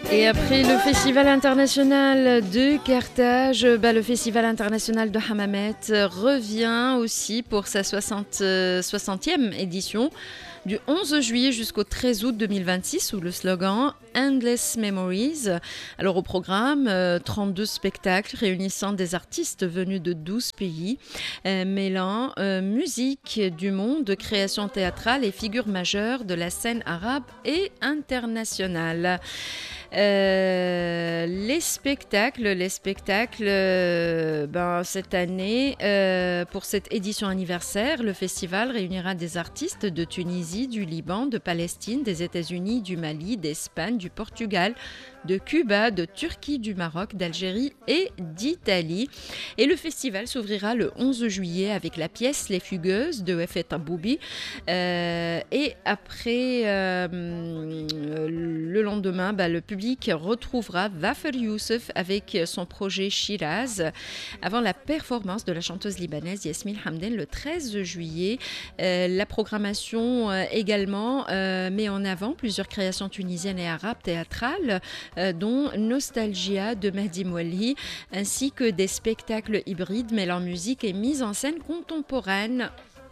Et après le Festival international de Carthage, le Festival international de Hammamet revient aussi pour sa 60e édition du 11 juillet jusqu'au 13 août 2026 sous le slogan Endless Memories. Alors au programme, 32 spectacles réunissant des artistes venus de 12 pays, mêlant musique du monde, création théâtrale et figures majeures de la scène arabe et internationale. Les spectacles, cette année, pour cette édition anniversaire, le festival réunira des artistes de Tunisie, du Liban, de Palestine, des États-Unis, du Mali, d'Espagne, du Portugal, de Cuba, de Turquie, du Maroc, d'Algérie et d'Italie. Et le festival s'ouvrira le 11 juillet avec la pièce Les Fugueuses de Wafet Aboubi. Et après, le lendemain, le public retrouvera Wafer Youssef avec son projet Shiraz avant la performance de la chanteuse libanaise Yasmine Hamden le 13 juillet. La programmation également met en avant plusieurs créations tunisiennes et arabes théâtrales, dont Nostalgia de Mehdi Moualhi, ainsi que des spectacles hybrides mêlant musique et mise en scène contemporaine.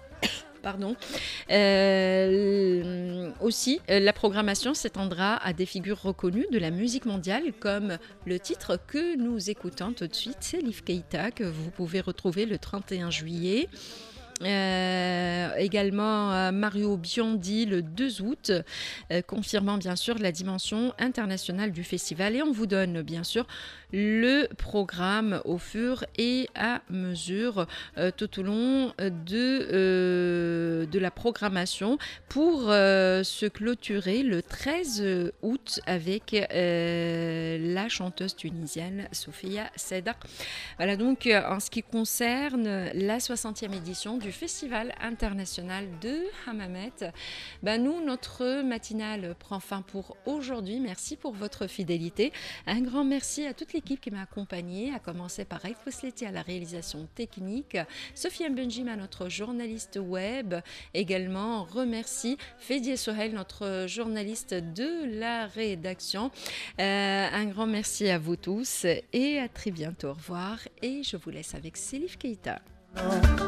Aussi, la programmation s'étendra à des figures reconnues de la musique mondiale, comme le titre que nous écoutons tout de suite, Salif Keita, que vous pouvez retrouver le 31 juillet. Également Mario Biondi le 2 août, confirmant bien sûr la dimension internationale du festival. Et on vous donne bien sûr le programme au fur et à mesure tout au long de la programmation pour se clôturer le 13 août avec la chanteuse tunisienne Sophia Seda. Voilà donc en ce qui concerne la 60e édition du Festival international de Hammamet. Nous, notre matinale prend fin pour aujourd'hui. Merci pour votre fidélité. Un grand merci à toute l'équipe qui m'a accompagnée, à commencer par Raif Pousleti à la réalisation technique, Sofiane Benjima, notre journaliste web. Également, remercie Fedi Sohel, notre journaliste de la rédaction. Un grand merci à vous tous et à très bientôt. Au revoir et je vous laisse avec Salif Keita.